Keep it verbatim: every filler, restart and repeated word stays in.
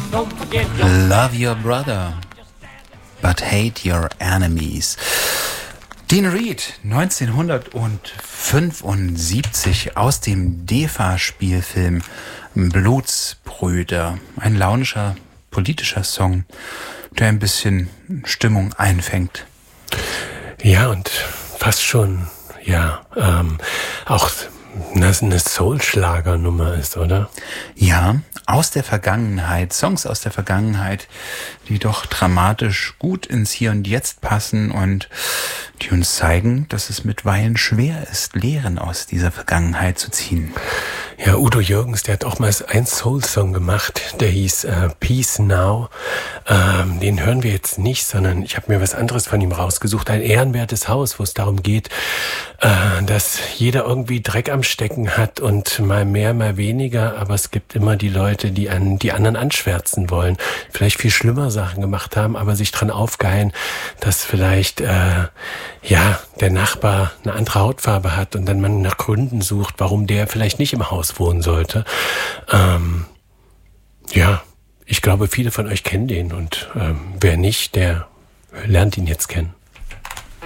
Love your brother, but hate your enemies. Dean Reed, neunzehnhundertfünfundsiebzig, aus dem D E F A-Spielfilm Blutsbrüder. Ein launischer, politischer Song, der ein bisschen Stimmung einfängt. Ja, und fast schon, ja, ähm, auch eine Soul-Schlager-Nummer ist, oder? Ja, aus der Vergangenheit, Songs aus der Vergangenheit, die doch dramatisch gut ins Hier und Jetzt passen und die uns zeigen, dass es mitweilen schwer ist, Lehren aus dieser Vergangenheit zu ziehen. Ja, Udo Jürgens, der hat auch mal einen Soul-Song gemacht, der hieß äh, Peace Now. Ähm, den hören wir jetzt nicht, sondern ich habe mir was anderes von ihm rausgesucht. Ein ehrenwertes Haus, wo es darum geht, äh, dass jeder irgendwie Dreck am Stecken hat und mal mehr, mal weniger, aber es gibt immer die Leute, die an die anderen anschwärzen wollen, vielleicht viel schlimmer Sachen gemacht haben, aber sich dran aufgeilen, dass vielleicht äh, ja der Nachbar eine andere Hautfarbe hat und dann man nach Gründen sucht, warum der vielleicht nicht im Haus wohnen sollte. Ähm, ja, ich glaube, viele von euch kennen den und ähm, wer nicht, der lernt ihn jetzt kennen.